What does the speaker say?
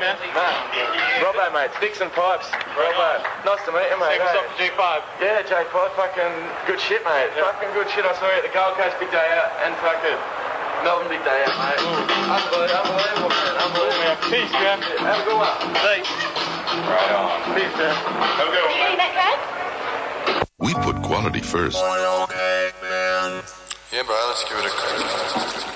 man? Robbo, mate. Sticks and Pipes. Robbo. Nice to meet you, mate. What's up, G5? Yeah, J5. Fucking good shit, mate. Yeah. Fucking good shit. I saw you at the Gold Coast big day out and fucking Melbourne big day out, mate. Unbelievable, man. Unbelievable. Man, peace, man. Have a good one. Thanks. Right on. Peace, man. Have a good one, man. We put quality first. Yeah, bro, let's give it a